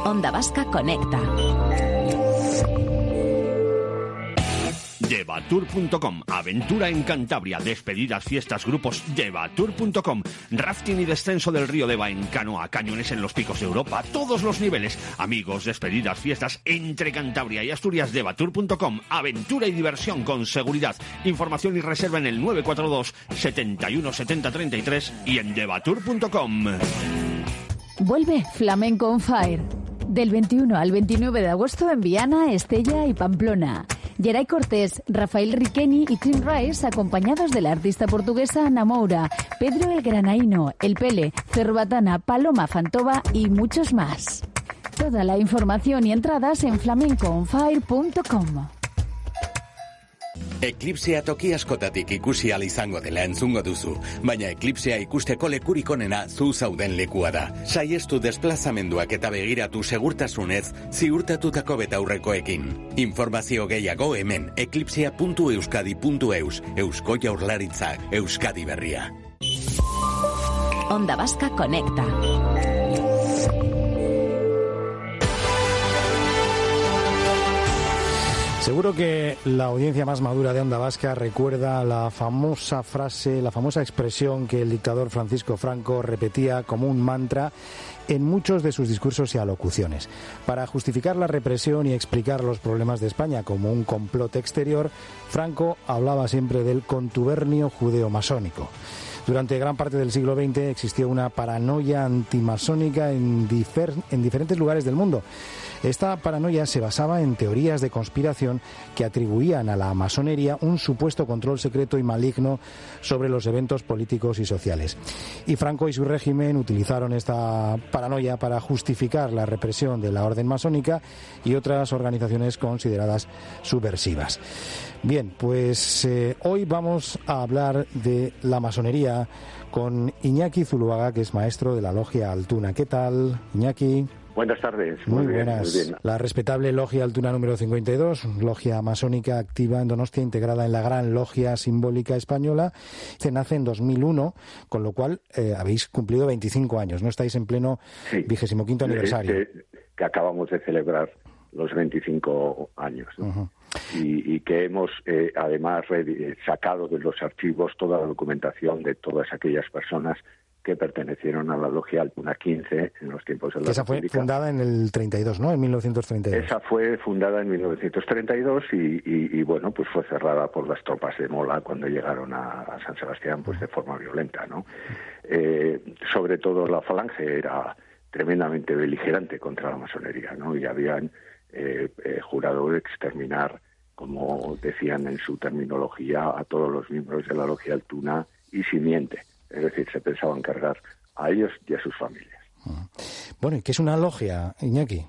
Onda Vasca Conecta. Llevatour.com, aventura en Cantabria, despedidas, fiestas, grupos. Llevatour.com, rafting y descenso del río Deva en canoa, cañones en los picos de Europa, todos los niveles. Amigos, despedidas, fiestas entre Cantabria y Asturias. Llevatour.com, aventura y diversión con seguridad. Información y reserva en el 942 71 70 33 y en Llevatour.com. Vuelve Flamenco on Fire. Del 21 al 29 de agosto en Viana, Estella y Pamplona. Geray Cortés, Rafael Riqueni y Tim Rice, acompañados de la artista portuguesa Ana Moura, Pedro el Granaíno, El Pele, Cerbatana, Paloma Fantova y muchos más. Toda la información y entradas en flamencoonfire.com. Eklipsea toki askotatik ikusi ahal izango dela entzungo duzu, baina eklipsea ikusteko lekurik onena zu zauden lekua da. Saiestu desplazamenduak eta begiratu segurtasunez ziurtatutako betaurrekoekin. Informazio gehiago hemen eklipsea.euskadi.eus. Eusko Jaurlaritzak, Euskadi Berria. Onda Vasca Conecta. Seguro que la audiencia más madura de Onda Vasca recuerda la famosa frase, la famosa expresión que el dictador Francisco Franco repetía como un mantra en muchos de sus discursos y alocuciones. Para justificar la represión y explicar los problemas de España como un complot exterior, Franco hablaba siempre del contubernio judeo-masónico. Durante gran parte del siglo XX existió una paranoia antimasónica en diferentes lugares del mundo. Esta paranoia se basaba en teorías de conspiración que atribuían a la masonería un supuesto control secreto y maligno sobre los eventos políticos y sociales. Y Franco y su régimen utilizaron esta paranoia para justificar la represión de la orden masónica y otras organizaciones consideradas subversivas. Bien, pues hoy vamos a hablar de la masonería con Iñaki Zuluaga, que es maestro de la Logia Altuna. ¿Qué tal, Iñaki? Buenas tardes. Muy buenas. Muy bien. La respetable Logia Altuna número 52, logia masónica activa en Donostia, integrada en la Gran Logia Simbólica Española. Se nace en 2001, con lo cual habéis cumplido 25 años, ¿no? Estáis en pleno 25º aniversario. Que acabamos de celebrar los 25 años, ¿no? Uh-huh. Y que hemos, además, sacado de los archivos toda la documentación de todas aquellas personas que pertenecieron a la Logia Altuna 15 en los tiempos de la Esa fue fundada en el 32, ¿no? En 1932. Esa fue fundada en 1932 y bueno, pues fue cerrada por las tropas de Mola cuando llegaron a San Sebastián, pues de forma violenta, ¿no? Sobre todo la Falange era tremendamente beligerante contra la masonería, ¿no? Y habían jurado exterminar, como decían en su terminología, a todos los miembros de la Logia Altuna y simiente. Es decir, se pensaban cargar a ellos y a sus familias. Bueno, ¿y qué es una logia, Iñaki?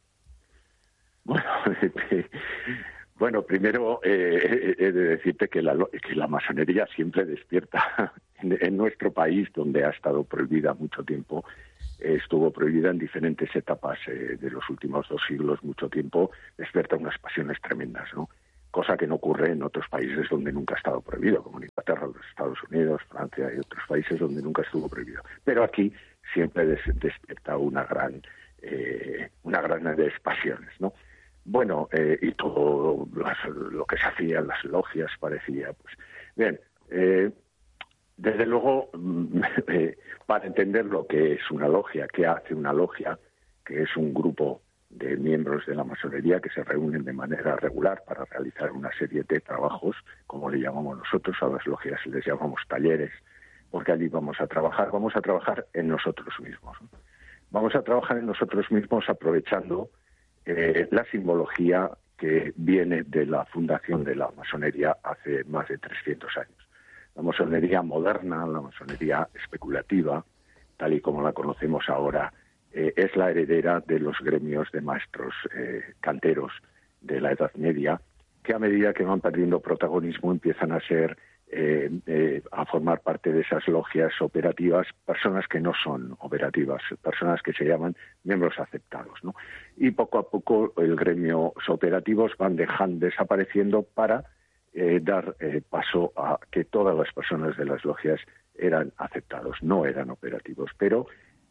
Bueno, primero he de decirte que la masonería siempre despierta. En nuestro país, donde ha estado prohibida mucho tiempo, estuvo prohibida en diferentes etapas de los últimos 2 siglos, mucho tiempo, despierta unas pasiones tremendas, ¿no? Cosa que no ocurre en otros países donde nunca ha estado prohibido, como en Inglaterra, los Estados Unidos, Francia y otros países donde nunca estuvo prohibido. Pero aquí siempre despierta una gran de pasiones, ¿no? Bueno, y todo lo que se hacía en las logias parecía, pues bien. Desde luego, para entender lo que es una logia, qué hace una logia, que es un grupo de miembros de la masonería que se reúnen de manera regular para realizar una serie de trabajos, como le llamamos nosotros, a las logias les llamamos talleres, porque allí vamos a trabajar en nosotros mismos, ¿no? Vamos a trabajar en nosotros mismos aprovechando la simbología que viene de la fundación de la masonería hace más de 300 años. La masonería moderna, la masonería especulativa, tal y como la conocemos ahora, es la heredera de los gremios de maestros canteros de la Edad Media, que a medida que van perdiendo protagonismo empiezan a ser a formar parte de esas logias operativas personas que no son operativas, personas que se llaman miembros aceptados, ¿no? Y poco a poco el gremios operativos van desapareciendo para dar paso a que todas las personas de las logias eran aceptados, no eran operativos, pero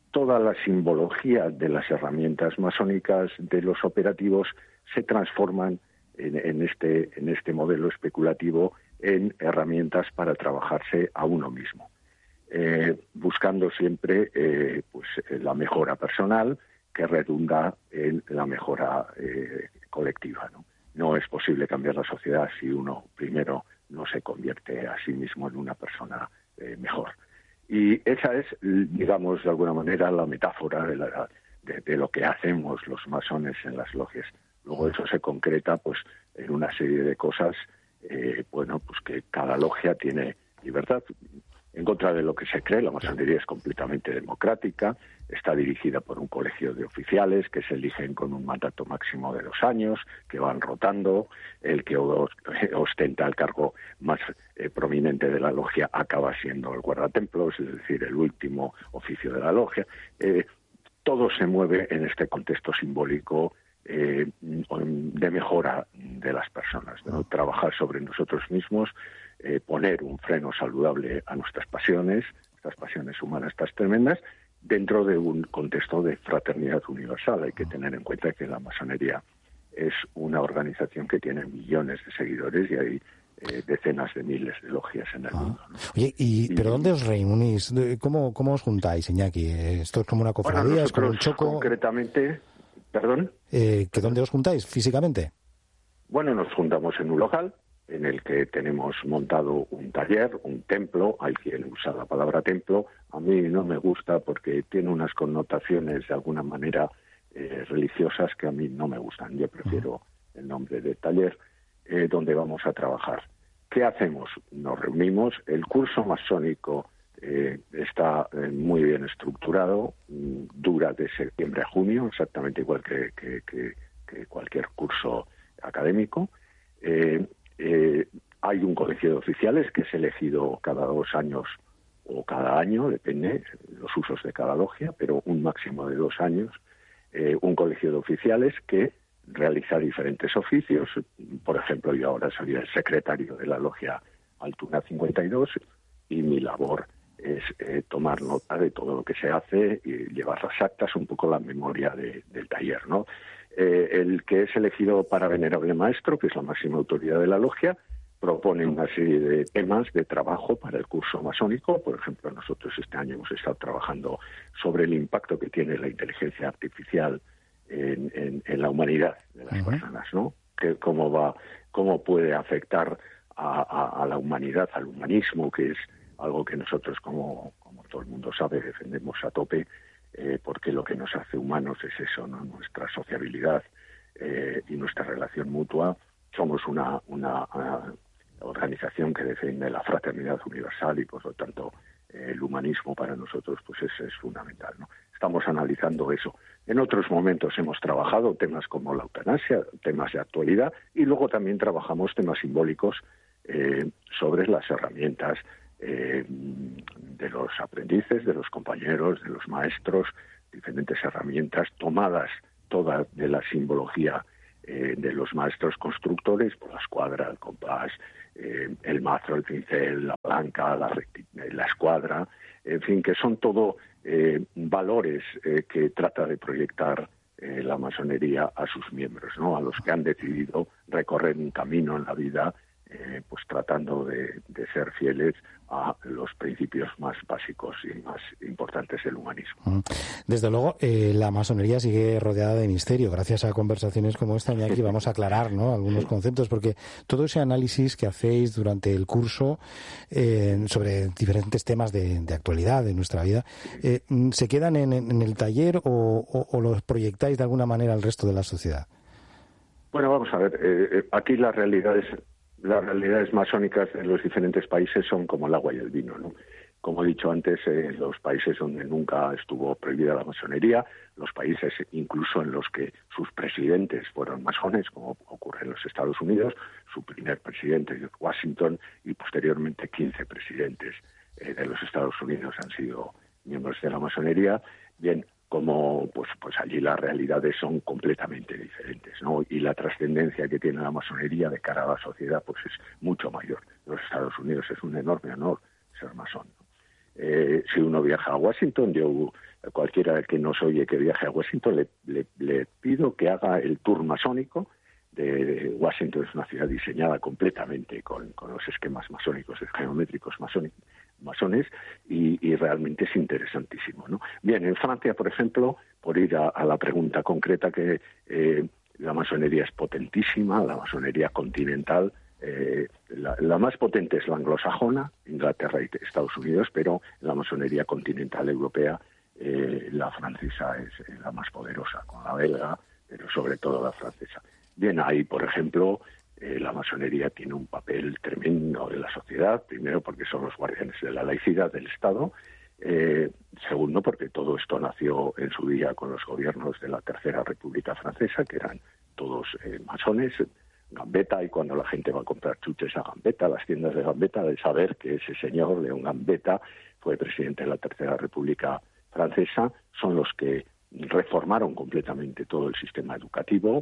toda la simbología de las herramientas masónicas de los operativos se transforman en este modelo especulativo en herramientas para trabajarse a uno mismo, buscando siempre la mejora personal que redunda en la mejora colectiva, ¿no? No es posible cambiar la sociedad si uno primero no se convierte a sí mismo en una persona mejor. Y esa es, digamos, de alguna manera la metáfora de lo que hacemos los masones en las logias. Luego eso se concreta pues en una serie de cosas, pues que cada logia tiene libertad. En contra de lo que se cree, la masonería es completamente democrática, está dirigida por un colegio de oficiales que se eligen con un mandato máximo de 2 años, que van rotando. El que ostenta el cargo más prominente de la logia acaba siendo el guardatemplos, es decir, el último oficio de la logia. Todo se mueve en este contexto simbólico de mejora de las personas, ¿no? Trabajar sobre nosotros mismos, poner un freno saludable a nuestras pasiones humanas estas tremendas, dentro de un contexto de fraternidad universal. Hay que tener en cuenta que la masonería es una organización que tiene millones de seguidores y hay decenas de miles de logias en el mundo, ¿no? Oye, ¿pero dónde os reunís? ¿Cómo os juntáis, Iñaki? ¿Esto es como una cofradía? ¿Es como un choco? Concretamente, ¿perdón? ¿Que dónde os juntáis físicamente? Bueno, nos juntamos en un local en el que tenemos montado un taller, un templo. Hay quien usa la palabra templo. A mí no me gusta porque tiene unas connotaciones de alguna manera religiosas que a mí no me gustan. Yo prefiero el nombre de taller, donde vamos a trabajar. ¿Qué hacemos? Nos reunimos. El curso masónico está muy bien estructurado, dura de septiembre a junio, exactamente igual que cualquier curso académico. Hay un colegio de oficiales que es elegido cada 2 años o cada año, depende de los usos de cada logia, pero un máximo de 2 años. Un colegio de oficiales que realiza diferentes oficios. Por ejemplo, yo ahora soy el secretario de la logia Altuna 52 y mi labor es tomar nota de todo lo que se hace y llevar las actas, un poco la memoria del taller, ¿no? El que es elegido para venerable maestro, que es la máxima autoridad de la logia, propone una serie de temas de trabajo para el curso masónico. Por ejemplo, nosotros este año hemos estado trabajando sobre el impacto que tiene la inteligencia artificial en la humanidad de las personas, ¿no? Cómo puede afectar a la humanidad, al humanismo, que es algo que nosotros, como todo el mundo sabe, defendemos a tope, porque lo que nos hace humanos es eso, ¿no? Nuestra sociabilidad y nuestra relación mutua. Somos una organización que defiende la fraternidad universal y, por lo tanto, el humanismo para nosotros pues es fundamental, ¿no? Estamos analizando eso. En otros momentos hemos trabajado temas como la eutanasia, temas de actualidad, y luego también trabajamos temas simbólicos sobre las herramientas de los aprendices, de los compañeros, de los maestros, diferentes herramientas tomadas todas de la simbología de los maestros constructores, por la escuadra, el compás, el mazo, el pincel, la palanca, la escuadra, en fin, que son todo valores que trata de proyectar la masonería a sus miembros, ¿no? A los que han decidido recorrer un camino en la vida, pues tratando de ser fieles a los principios más básicos y más importantes del humanismo. Desde luego, la masonería sigue rodeada de misterio. Gracias a conversaciones como esta, Iñaki, vamos a aclarar, ¿no?, algunos conceptos, porque todo ese análisis que hacéis durante el curso sobre diferentes temas de actualidad de nuestra vida, ¿se quedan en el taller o los proyectáis de alguna manera al resto de la sociedad? Bueno, vamos a ver. Aquí las realidades masónicas de los diferentes países son como el agua y el vino, ¿no? Como he dicho antes, los países donde nunca estuvo prohibida la masonería, los países incluso en los que sus presidentes fueron masones, como ocurre en los Estados Unidos, su primer presidente, George Washington, y posteriormente 15 presidentes de los Estados Unidos han sido miembros de la masonería. Bien, como pues allí las realidades son completamente diferentes, ¿no? Y la trascendencia que tiene la masonería de cara a la sociedad pues es mucho mayor. En los Estados Unidos es un enorme honor ser masón, ¿no? si uno viaja a Washington, yo cualquiera que nos oye que viaje a Washington le pido que haga el tour masónico. Washington es una ciudad diseñada completamente con los esquemas masónicos, geométricos masones, y realmente es interesantísimo, ¿no? Bien, en Francia, por ejemplo, por ir a la pregunta concreta, que la masonería es potentísima, la masonería continental, la más potente es la anglosajona, Inglaterra y Estados Unidos, pero la masonería continental europea, la francesa es la más poderosa, con la belga, pero sobre todo la francesa. Bien, ahí, por ejemplo, la masonería tiene un papel tremendo en la sociedad, primero porque son los guardianes de la laicidad del Estado, segundo porque todo esto nació en su día con los gobiernos de la Tercera República Francesa, que eran todos masones, Gambetta, y cuando la gente va a comprar chuches a Gambetta, las tiendas de Gambetta, de saber que ese señor, León Gambetta, fue presidente de la Tercera República Francesa, son los que reformaron completamente todo el sistema educativo.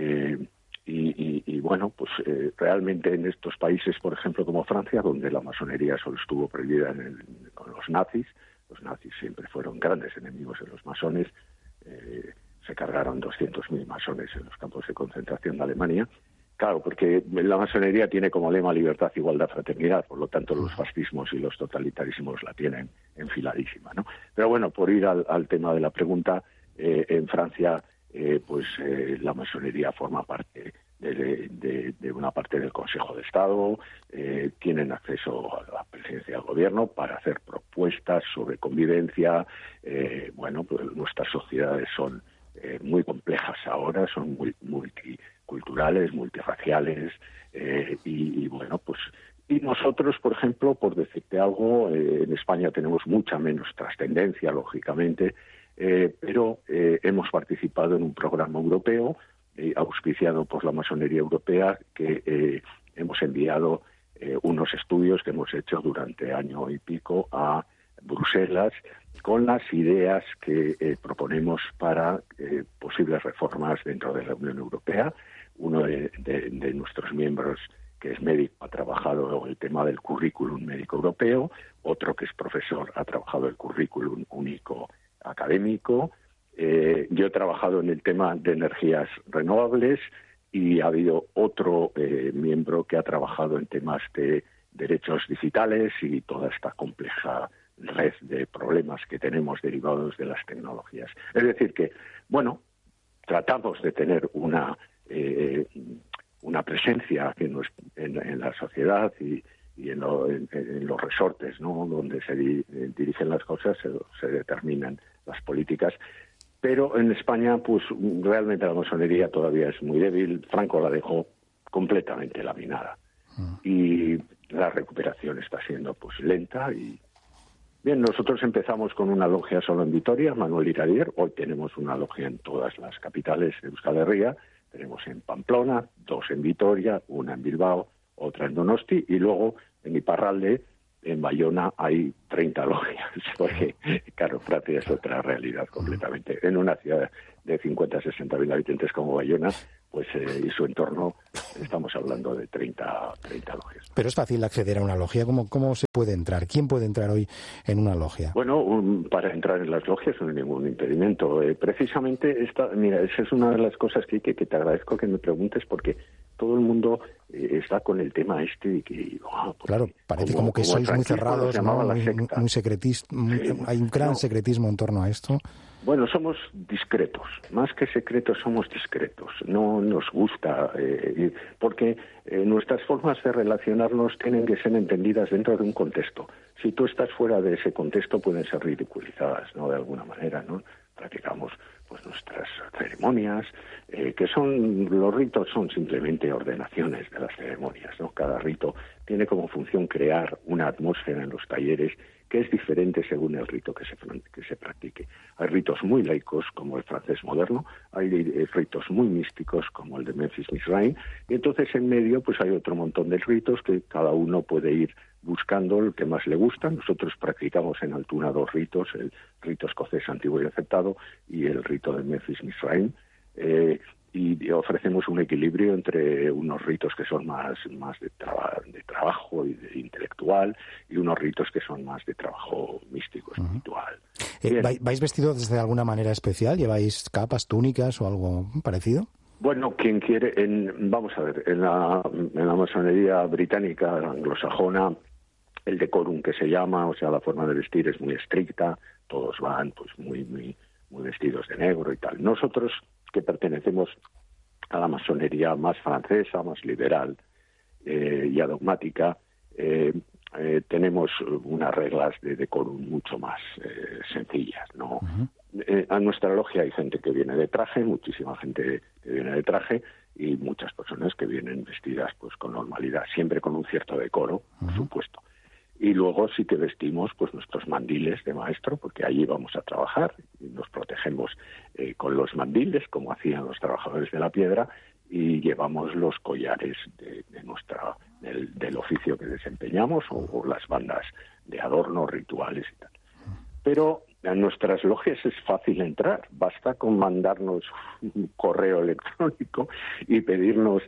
Y bueno, pues realmente en estos países, por ejemplo, como Francia, donde la masonería solo estuvo prohibida con los nazis siempre fueron grandes enemigos de los masones, se cargaron 200.000 masones en los campos de concentración de Alemania. Claro, porque la masonería tiene como lema libertad, igualdad, fraternidad, por lo tanto los fascismos y los totalitarismos la tienen enfiladísima, ¿no? Pero bueno, por ir al tema de la pregunta, en Francia la masonería forma parte de una parte del Consejo de Estado, tienen acceso a la presidencia del gobierno para hacer propuestas sobre convivencia. Pues nuestras sociedades son muy complejas ahora, son muy multiculturales, multirraciales, y nosotros, por ejemplo, por decirte algo, en España tenemos mucha menos trascendencia, lógicamente, pero hemos participado en un programa europeo auspiciado por la masonería europea, que hemos enviado unos estudios que hemos hecho durante año y pico a Bruselas con las ideas que proponemos para posibles reformas dentro de la Unión Europea. Uno de nuestros miembros, que es médico, ha trabajado el tema del currículum médico europeo, otro que es profesor ha trabajado el currículum único académico. Yo he trabajado en el tema de energías renovables y ha habido otro miembro que ha trabajado en temas de derechos digitales y toda esta compleja red de problemas que tenemos derivados de las tecnologías. Es decir que, tratamos de tener una presencia en la sociedad y en los resortes, ¿no?, donde se dirigen las cosas, se determinan las políticas. Pero en España, pues realmente la masonería todavía es muy débil. Franco la dejó completamente laminada. Y la recuperación está siendo pues lenta. Y bien, nosotros empezamos con una logia solo en Vitoria, Manuel Iradier. Hoy tenemos una logia en todas las capitales de Euskal Herria. Tenemos en Pamplona, 2 en Vitoria, una en Bilbao, otra en Donosti, y luego en Iparralde, en Bayona, hay 30 logias, porque, claro, Francia es otra realidad completamente. En una ciudad de 50-60.000 habitantes como Bayona, pues y su entorno, estamos hablando de 30 logias. Pero es fácil acceder a una logia. ¿Cómo se puede entrar? ¿Quién puede entrar hoy en una logia? Bueno, para entrar en las logias no hay ningún impedimento. Precisamente esa es una de las cosas que te agradezco que me preguntes, porque todo el mundo está con el tema de que... claro, parece como que sois muy cerrados, ¿no? Muy secretismo, hay un gran secretismo en torno a esto. Bueno, somos discretos. Más que secretos, somos discretos. No nos gusta, porque nuestras formas de relacionarnos tienen que ser entendidas dentro de un contexto. Si tú estás fuera de ese contexto, pueden ser ridiculizadas, ¿no?, de alguna manera, ¿no? Practicamos pues nuestras ceremonias, los ritos son simplemente ordenaciones de las ceremonias, ¿no? Cada rito tiene como función crear una atmósfera en los talleres que es diferente según el rito que se practique. Hay ritos muy laicos, como el francés moderno, hay ritos muy místicos, como el de Memphis Misraim, y entonces en medio pues hay otro montón de ritos que cada uno puede ir buscando el que más le gusta. Nosotros practicamos en Altuna 2 ritos, el rito escocés antiguo y aceptado y el rito de Memphis Misraim, y ofrecemos un equilibrio entre unos ritos que son más de trabajo y de intelectual y unos ritos que son más de trabajo místico, espiritual. ¿Vais vestidos de alguna manera especial? ¿Lleváis capas, túnicas o algo parecido? Bueno, quien quiere, vamos a ver, en la masonería británica, anglosajona, el decorum que se llama, o sea, la forma de vestir es muy estricta, todos van pues muy vestidos de negro y tal. Nosotros, que pertenecemos a la masonería más francesa, más liberal y adogmática, tenemos unas reglas de decorum mucho más sencillas, ¿no? A nuestra logia hay gente que viene de traje, muchísima gente que viene de traje y muchas personas que vienen vestidas pues con normalidad, siempre con un cierto decoro, por supuesto. Y luego sí que vestimos pues nuestros mandiles de maestro, porque allí vamos a trabajar y nos protegemos con los mandiles, como hacían los trabajadores de la piedra, y llevamos los collares del oficio que desempeñamos o las bandas de adornos, rituales y tal. Pero en nuestras logias es fácil entrar, basta con mandarnos un correo electrónico y pedirnos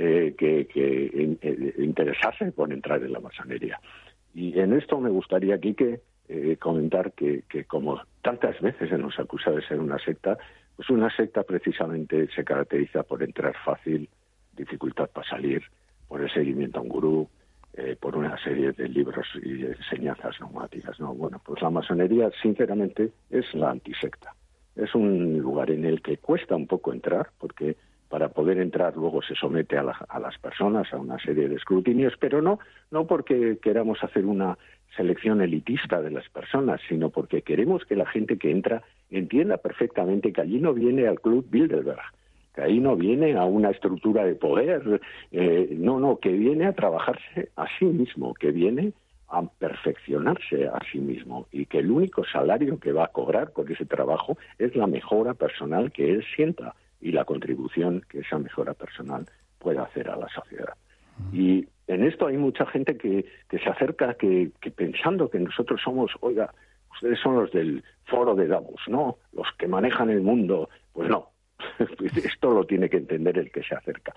que interesarse por entrar en la masonería. Y en esto me gustaría, Quique, comentar que como tantas veces se nos acusa de ser una secta, pues una secta precisamente se caracteriza por entrar fácil, dificultad para salir, por el seguimiento a un gurú, por una serie de libros y enseñanzas neumáticas, ¿no? Bueno, pues la masonería, sinceramente, es la antisecta. Es un lugar en el que cuesta un poco entrar, porque para poder entrar luego se somete a las personas a una serie de escrutinios, pero no porque queramos hacer una selección elitista de las personas, sino porque queremos que la gente que entra entienda perfectamente que allí no viene al Club Bilderberg, que ahí no viene a una estructura de poder, que viene a trabajarse a sí mismo, que viene a perfeccionarse a sí mismo y que el único salario que va a cobrar por ese trabajo es la mejora personal que él sienta y la contribución que esa mejora personal puede hacer a la sociedad. Y en esto hay mucha gente que se acerca que pensando que nosotros somos, oiga, ustedes son los del foro de Davos, ¿no? Los que manejan el mundo. Pues no, esto lo tiene que entender el que se acerca.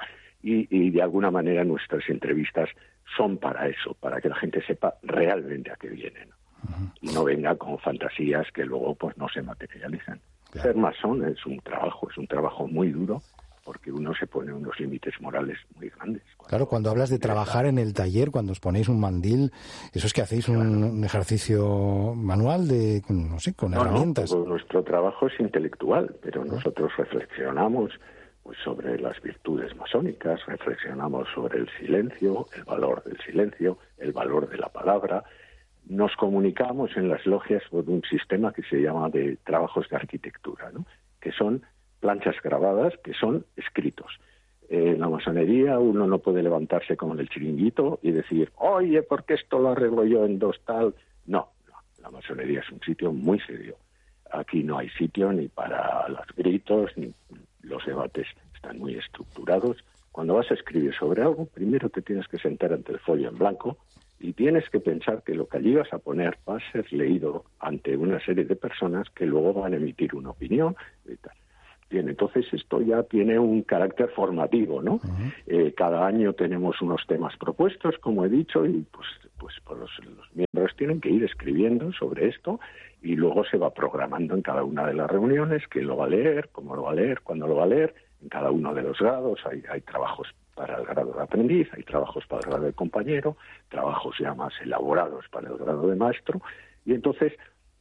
Y de alguna manera nuestras entrevistas son para eso, para que la gente sepa realmente a qué vienen, ¿no? Y no venga con fantasías que luego pues no se materializan. Claro. Ser masón es un trabajo muy duro, porque uno se pone unos límites morales muy grandes. Claro, cuando hablas de trabajar en el taller, cuando os ponéis un mandil, eso es que hacéis un ejercicio manual de, no sé, con herramientas. No, nuestro trabajo es intelectual, pero nosotros reflexionamos pues sobre las virtudes masónicas, reflexionamos sobre el silencio, el valor del silencio, el valor de la palabra. Nos comunicamos en las logias por un sistema que se llama de trabajos de arquitectura, ¿no? Que son planchas grabadas, que son escritos. En la masonería uno no puede levantarse como el chiringuito y decir, oye, ¿por qué esto lo arreglo yo en dos tal? No, la masonería es un sitio muy serio. Aquí no hay sitio ni para los gritos, ni los debates están muy estructurados. Cuando vas a escribir sobre algo, primero te tienes que sentar ante el folio en blanco y tienes que pensar que lo que allí vas a poner va a ser leído ante una serie de personas que luego van a emitir una opinión y tal. Bien, entonces esto ya tiene un carácter formativo, ¿no? Cada año tenemos unos temas propuestos, como he dicho, y pues los miembros tienen que ir escribiendo sobre esto y luego se va programando en cada una de las reuniones quién lo va a leer, cómo lo va a leer, cuándo lo va a leer. En cada uno de los grados hay trabajos para el grado de aprendiz, hay trabajos para el grado de compañero, trabajos ya más elaborados para el grado de maestro, y entonces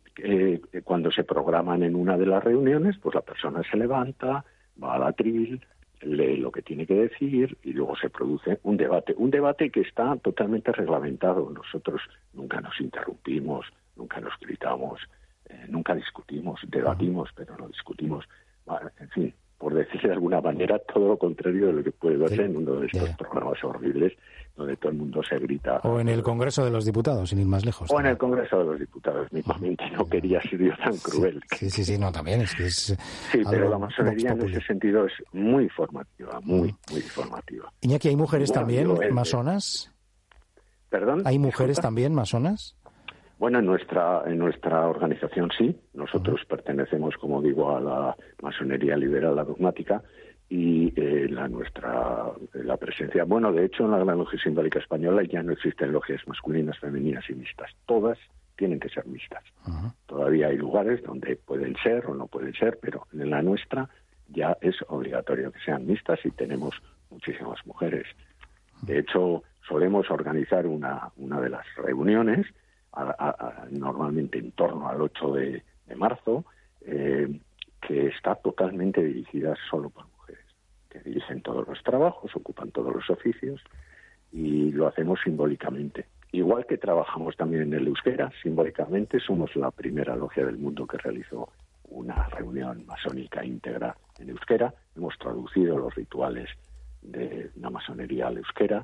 cuando se programan en una de las reuniones, pues la persona se levanta, va al atril, lee lo que tiene que decir y luego se produce un debate que está totalmente reglamentado. Nosotros nunca nos interrumpimos, nunca nos gritamos, nunca discutimos, debatimos, pero no discutimos. Bueno, en fin, por decirlo de alguna manera, todo lo contrario de lo que puede verse en uno de estos programas horribles donde todo el mundo se grita. O en el Congreso de los Diputados, sin ir más lejos. O en el Congreso de los Diputados, mismamente. No quería ser yo tan cruel. Sí, no, también es que es... Sí, pero la masonería en ese sentido es muy formativa, muy formativa. Iñaki, ¿hay mujeres también masonas? ¿Perdón? ¿Hay mujeres también masonas? Bueno, en nuestra organización sí. Nosotros pertenecemos, como digo, a la masonería liberal, la dogmática, y la presencia, bueno, de hecho en la Gran Logia Simbólica Española ya no existen logias masculinas, femeninas y mixtas, todas tienen que ser mixtas. Todavía hay lugares donde pueden ser o no pueden ser, pero en la nuestra ya es obligatorio que sean mixtas y tenemos muchísimas mujeres. De hecho, solemos organizar una de las reuniones, normalmente en torno al 8 de marzo, que está totalmente dirigida solo por mujeres, que dirigen todos los trabajos, ocupan todos los oficios, y lo hacemos simbólicamente. Igual que trabajamos también en el euskera, simbólicamente somos la primera logia del mundo que realizó una reunión masónica íntegra en euskera. Hemos traducido los rituales de la masonería al euskera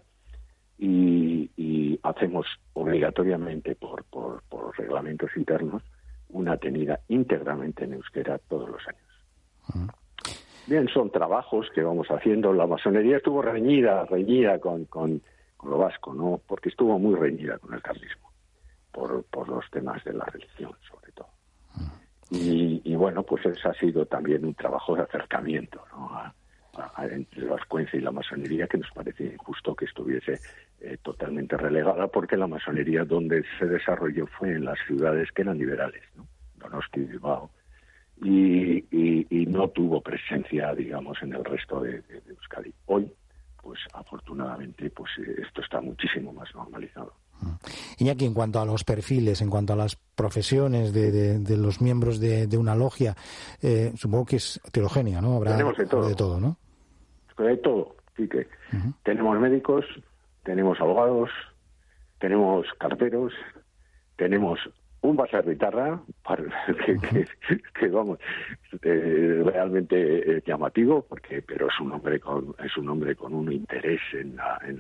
y hacemos obligatoriamente por reglamentos internos una tenida íntegramente en euskera todos los años. Bien, son trabajos que vamos haciendo. La masonería estuvo reñida con lo vasco, ¿no? Porque estuvo muy reñida con el carlismo, por los temas de la religión, sobre todo. Y bueno, pues ese ha sido también un trabajo de acercamiento, ¿no? Entre la vascuencia y la masonería, que nos parece injusto que estuviese totalmente relegada, porque la masonería donde se desarrolló fue en las ciudades que eran liberales, ¿no? Donosti y Bilbao, y no tuvo presencia, digamos, en el resto de Euskadi. Hoy, pues afortunadamente, pues esto está muchísimo más normalizado. Iñaki, en cuanto a los perfiles, en cuanto a las profesiones de los miembros de una logia, supongo que es heterogénea, ¿no? Tenemos de todo, ¿no? De todo, sí que tenemos médicos, tenemos abogados, tenemos carteros, tenemos un baserritarra que vamos, realmente llamativo, pero es un hombre con un interés en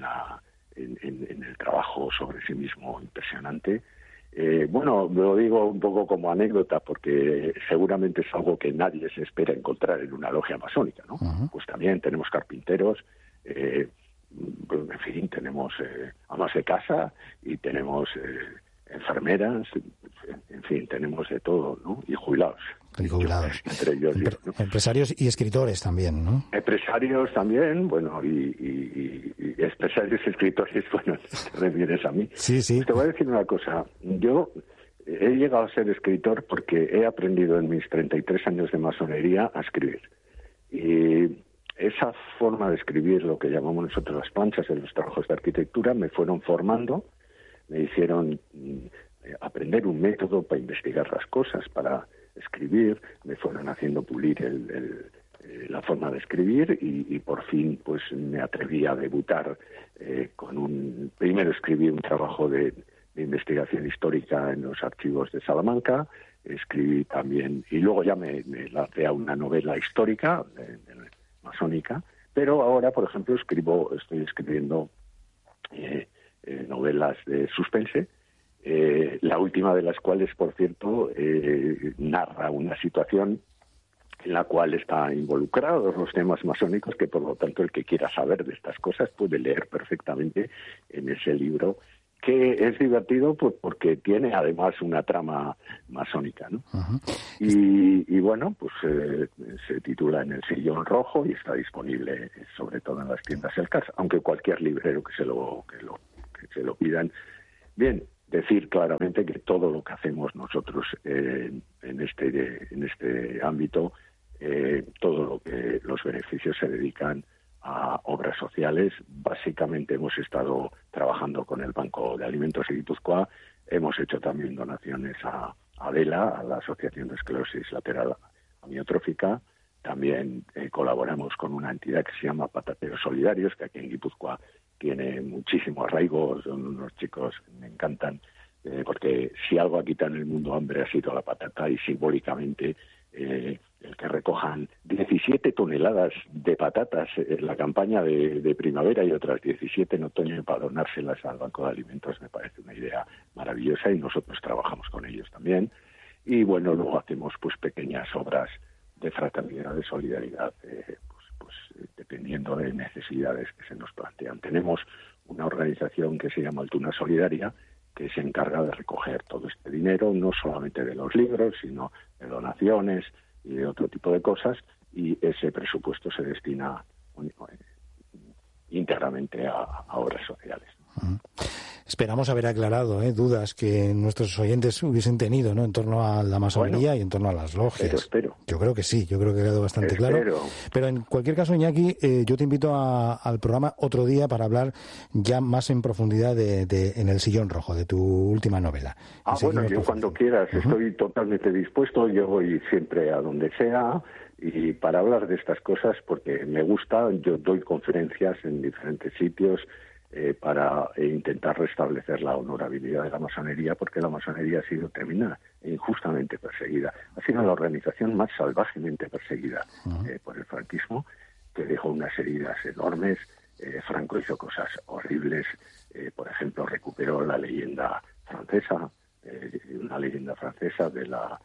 el trabajo sobre sí mismo impresionante. Bueno, lo digo un poco como anécdota porque seguramente es algo que nadie se espera encontrar en una logia masónica, ¿no? Pues también tenemos carpinteros, en fin, tenemos amas de casa y tenemos enfermeras, en fin, tenemos de todo, ¿no? Y jubilados. Entre ellos, ¿no? Empresarios y escritores también, ¿no? Empresarios también, bueno, y empresarios y escritores, bueno, te refieres a mí. Sí. Te voy a decir una cosa. Yo he llegado a ser escritor porque he aprendido en mis 33 años de masonería a escribir. Y esa forma de escribir, lo que llamamos nosotros las planchas en los trabajos de arquitectura, me fueron formando, me hicieron aprender un método para investigar las cosas, para escribir, me fueron haciendo pulir la forma de escribir y por fin pues me atreví a debutar primero escribí un trabajo de investigación histórica en los archivos de Salamanca, escribí también, y luego ya me lancé a una novela histórica masónica, pero ahora, por ejemplo, estoy escribiendo novelas de suspense, la última de las cuales, por cierto, narra una situación en la cual están involucrados los temas masónicos, que por lo tanto el que quiera saber de estas cosas puede leer perfectamente en ese libro, que es divertido pues porque tiene además una trama masónica, ¿no? Y bueno, pues se titula En el sillón rojo y está disponible sobre todo en las tiendas Elcars, aunque cualquier librero que se lo pidan. Bien, decir claramente que todo lo que hacemos nosotros en este ámbito, todo lo que los beneficios se dedican a obras sociales. Básicamente hemos estado trabajando con el Banco de Alimentos de Guipúzcoa, hemos hecho también donaciones a ADELA, a la Asociación de Esclerosis Lateral Amiotrófica. También colaboramos con una entidad que se llama Patateros Solidarios, que aquí en Guipúzcoa tiene muchísimo arraigo, son unos chicos que me encantan, porque si algo ha quitado en el mundo hambre ha sido la patata, y simbólicamente el que recojan 17 toneladas de patatas en la campaña de primavera y otras 17 en otoño para donárselas al Banco de Alimentos me parece una idea maravillosa, y nosotros trabajamos con ellos también. Y bueno, luego hacemos pues pequeñas obras de fraternidad, de solidaridad, pues dependiendo de necesidades que se nos plantean. Tenemos una organización que se llama Altuna Solidaria, que se encarga de recoger todo este dinero, no solamente de los libros, sino de donaciones y de otro tipo de cosas, y ese presupuesto se destina íntegramente a obras sociales. Esperamos haber aclarado dudas que nuestros oyentes hubiesen tenido, ¿no?, en torno a la masonería y en torno a las logias. Espero. Yo creo que sí, yo creo que ha quedado bastante claro. Pero en cualquier caso, Iñaki, yo te invito al programa otro día para hablar ya más en profundidad en El Sillón Rojo, de tu última novela. Bueno, yo cuando quieras estoy totalmente dispuesto, yo voy siempre a donde sea y para hablar de estas cosas porque me gusta, yo doy conferencias en diferentes sitios para intentar restablecer la honorabilidad de la masonería, porque la masonería ha sido tremenda e injustamente perseguida. Ha sido la organización más salvajemente perseguida por el franquismo, que dejó unas heridas enormes. Franco hizo cosas horribles, por ejemplo, recuperó la leyenda francesa, una leyenda francesa de la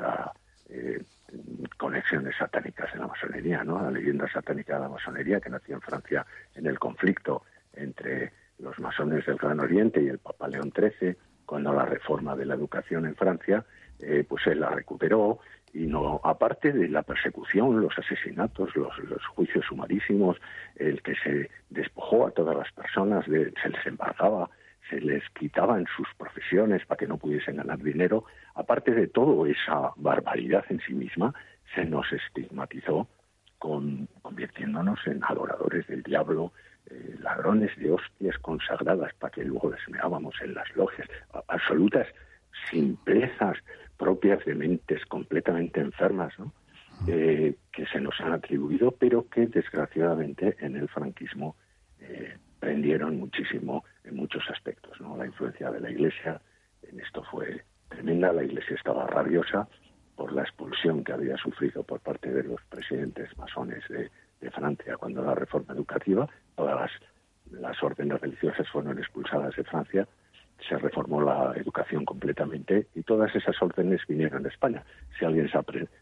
conexiones satánicas de la masonería, ¿no? La leyenda satánica de la masonería que nació en Francia en el conflicto entre los masones del Gran Oriente y el Papa León XIII, cuando la reforma de la educación en Francia, pues él la recuperó, y no, aparte de la persecución, los asesinatos, los juicios sumarísimos, el que se despojó a todas las personas, se les embargaba, se les quitaban sus profesiones para que no pudiesen ganar dinero, aparte de todo esa barbaridad en sí misma, se nos estigmatizó convirtiéndonos en adoradores del diablo, ladrones de hostias consagradas para que luego les meábamos en las logias, absolutas simplezas propias de mentes completamente enfermas, ¿no? Que se nos han atribuido, pero que desgraciadamente en el franquismo prendieron muchísimo en muchos aspectos, ¿no? La influencia de la Iglesia en esto fue tremenda. La Iglesia estaba rabiosa por la expulsión que había sufrido por parte de los presidentes masones de Francia cuando la reforma educativa, todas las órdenes religiosas fueron expulsadas de Francia, se reformó la educación completamente y todas esas órdenes vinieron de España. Si alguien se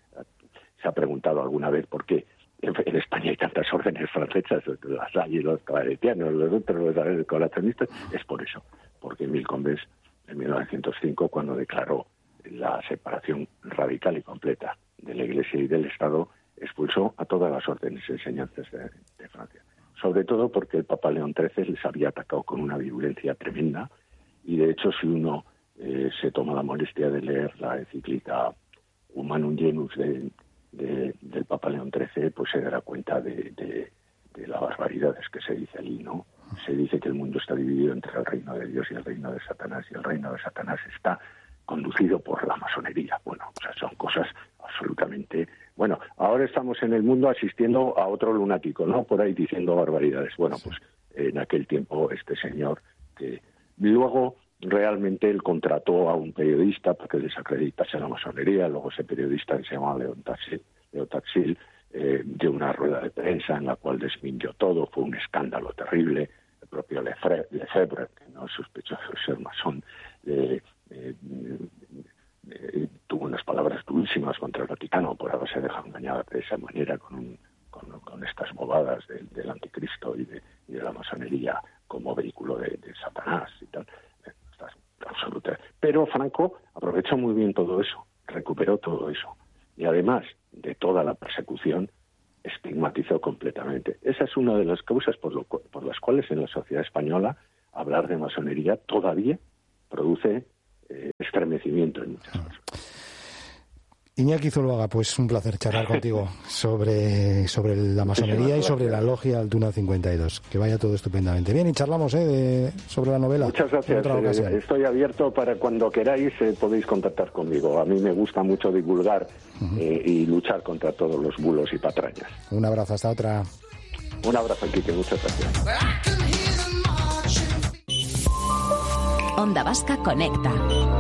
ha preguntado alguna vez por qué en España hay tantas órdenes francesas, las Salle, los claretianos, los otros, los colacionistas, es por eso, porque Milcombes en 1905, cuando declaró la separación radical y completa de la Iglesia y del Estado, expulsó a todas las órdenes y enseñanzas de Francia. Sobre todo porque el Papa León XIII les había atacado con una virulencia tremenda, y de hecho si uno se toma la molestia de leer la encíclica Humanum Genus del Papa León XIII, pues se dará cuenta de las barbaridades que se dice allí, ¿no? Se dice que el mundo está dividido entre el reino de Dios y el reino de Satanás, y el reino de Satanás está conducido por la masonería. Bueno, o sea, son cosas absolutamente... Bueno, ahora estamos en el mundo asistiendo a otro lunático, ¿no? Por ahí diciendo barbaridades. Bueno, pues en aquel tiempo este señor, que luego realmente él contrató a un periodista para que desacreditase la masonería, luego ese periodista, que se llamaba Leo Taxil, dio una rueda de prensa en la cual desmintió todo, fue un escándalo terrible. El propio Lefebvre, que no sospechó de ser masón, tuvo unas palabras durísimas contra el Vaticano por haberse dejado engañar de esa manera con estas bobadas del anticristo y de la masonería como vehículo de Satanás y tal. Absoluta. Pero Franco aprovechó muy bien todo eso, recuperó todo eso, y además de toda la persecución, estigmatizó completamente. Esa es una de las causas por las cuales en la sociedad española hablar de masonería todavía produce estremecimiento en muchas personas. Iñaki Zuloaga, pues un placer charlar contigo sobre la masonería y sobre la logia Altuna 52. Que vaya todo estupendamente bien, y charlamos sobre la novela. Muchas gracias. Estoy abierto para cuando queráis, podéis contactar conmigo. A mí me gusta mucho divulgar y luchar contra todos los bulos y patrañas. Un abrazo, hasta otra. Un abrazo, Quique, muchas gracias. Onda Vasca Conecta.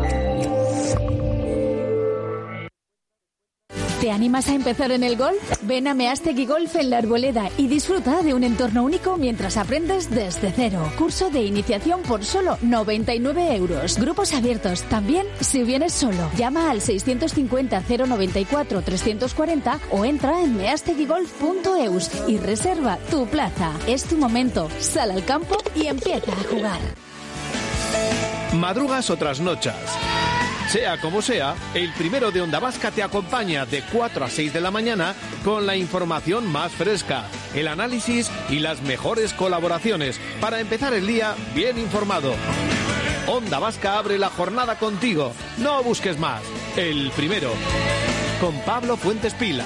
¿Te animas a empezar en el golf? Ven a Meastegui Golf en La Arboleda y disfruta de un entorno único mientras aprendes desde cero. Curso de iniciación por solo 99 euros. Grupos abiertos también si vienes solo. Llama al 650 094 340 o entra en measteguigolf.eus y reserva tu plaza. Es tu momento. Sal al campo y empieza a jugar. Madrugas o trasnochas. Sea como sea, el primero de Onda Vasca te acompaña de 4 a 6 de la mañana con la información más fresca, el análisis y las mejores colaboraciones para empezar el día bien informado. Onda Vasca abre la jornada contigo. No busques más. El primero. Con Pablo Fuentes Pila.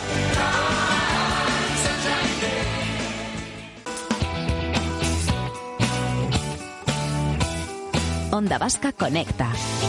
Onda Vasca conecta.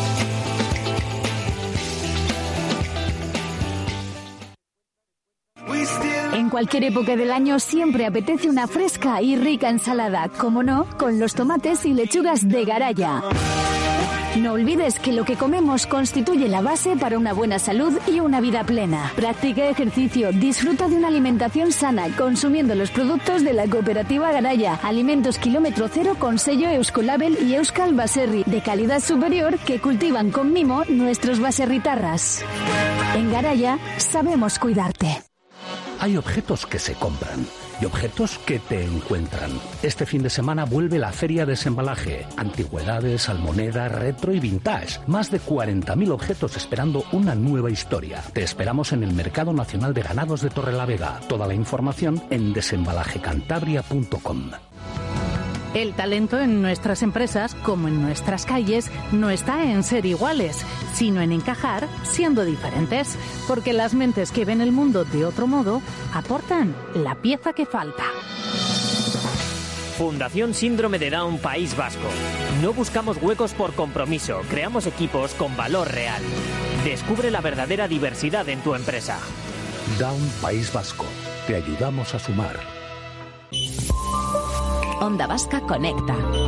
En cualquier época del año siempre apetece una fresca y rica ensalada, como no, con los tomates y lechugas de Garaya. No olvides que lo que comemos constituye la base para una buena salud y una vida plena. Practica ejercicio, disfruta de una alimentación sana, consumiendo los productos de la cooperativa Garaya. Alimentos kilómetro cero con sello Euskolabel y Euskal Baserri, de calidad superior que cultivan con mimo nuestros baserritarras. En Garaya sabemos cuidarte. Hay objetos que se compran y objetos que te encuentran. Este fin de semana vuelve la Feria de Desembalaje. Antigüedades, almonedas, retro y vintage. Más de 40.000 objetos esperando una nueva historia. Te esperamos en el Mercado Nacional de Ganados de Torrelavega. Toda la información en desembalajecantabria.com. El talento en nuestras empresas, como en nuestras calles, no está en ser iguales, sino en encajar siendo diferentes, porque las mentes que ven el mundo de otro modo aportan la pieza que falta. Fundación Síndrome de Down País Vasco. No buscamos huecos por compromiso, creamos equipos con valor real. Descubre la verdadera diversidad en tu empresa. Down País Vasco. Te ayudamos a sumar. Onda Vasca conecta.